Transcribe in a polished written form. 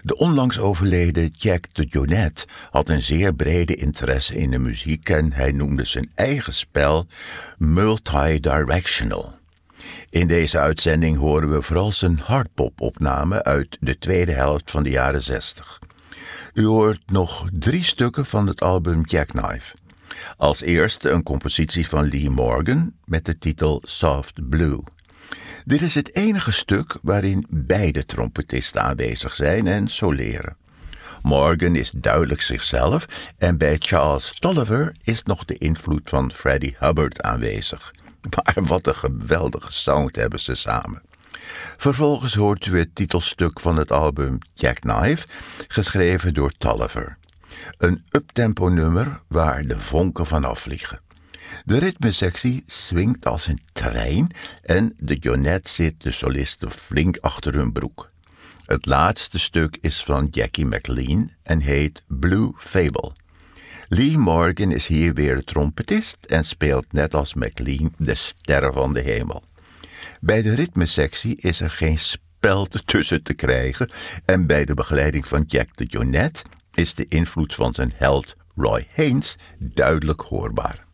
De onlangs overleden Jack DeJohnette had een zeer brede interesse in de muziek en hij noemde zijn eigen spel multidirectional. In deze uitzending horen we vooral zijn hardpop-opname uit de tweede helft van de jaren 60. U hoort nog 3 stukken van het album Jackknife. Als eerste een compositie van Lee Morgan met de titel Soft Blue. Dit is het enige stuk waarin beide trompetisten aanwezig zijn en soleren. Morgan is duidelijk zichzelf en bij Charles Tolliver is nog de invloed van Freddie Hubbard aanwezig. Maar wat een geweldige sound hebben ze samen. Vervolgens hoort u het titelstuk van het album Jackknife, geschreven door Tolliver. Een uptempo nummer waar de vonken vanaf vliegen. De ritmesectie swingt als een trein en DeJohnette zit de solisten flink achter hun broek. Het laatste stuk is van Jackie McLean en heet Blue Fable. Lee Morgan is hier weer de trompetist en speelt net als McLean de sterren van de hemel. Bij de ritmesectie is er geen speld tussen te krijgen en bij de begeleiding van Jack DeJohnette is de invloed van zijn held Roy Haynes duidelijk hoorbaar.